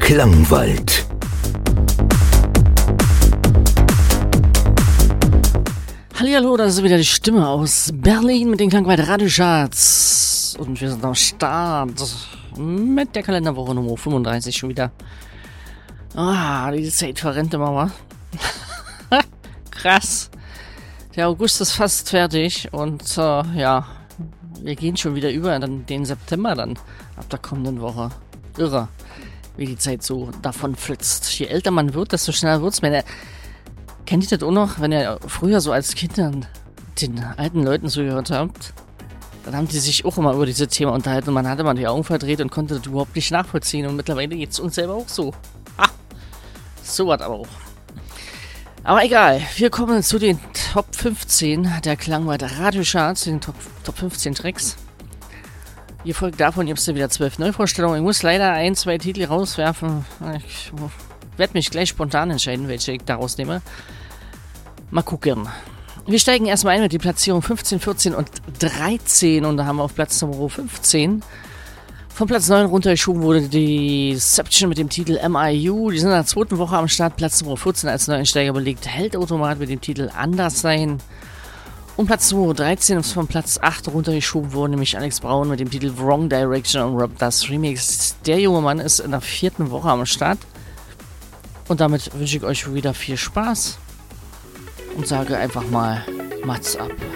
Klangwald. Hallihallo, da ist wieder die Stimme aus Berlin mit den Klangwald Radiocharts. Und wir sind am Start mit der Kalenderwoche Nummer 35 schon wieder. Die Zeit verrennt immer, wa? Krass. Der August ist fast fertig und wir gehen schon wieder über in den September dann ab der kommenden Woche. Irre, wie die Zeit so davon flitzt. Je älter man wird, desto schneller wird's. Kennt ihr das auch noch, wenn ihr früher so als Kind dann den alten Leuten zugehört habt? Dann haben die sich auch immer über dieses Thema unterhalten und man hatte mal die Augen verdreht und konnte das überhaupt nicht nachvollziehen. Und mittlerweile geht es uns selber auch so. So was aber auch. Aber egal, wir kommen zu den Top 15 der Klangwald Radiocharts, den Top 15 Tracks. Ihr folgt davon, gibt es wieder 12 Neuvorstellungen. Ich muss leider 1-2 Titel rauswerfen. Ich werde mich gleich spontan entscheiden, welche ich da rausnehme. Mal gucken. Wir steigen erstmal ein mit den Platzierungen 15, 14 und 13. Und da haben wir auf Platz Nummer 15 von Platz 9 runtergeschoben wurde die Deception mit dem Titel MIU. Die sind in der zweiten Woche am Start. Platz Nummer 14 als Neueinsteiger belegt Heldautomat mit dem Titel Anders sein. Und Platz Nummer 13 ist von Platz 8 runtergeschoben worden, nämlich Alex Braun mit dem Titel Wrong Direction und Rob Das Remix. Der junge Mann ist in der 4. Woche am Start. Und damit wünsche ich euch wieder viel Spaß und sage einfach mal Mats ab.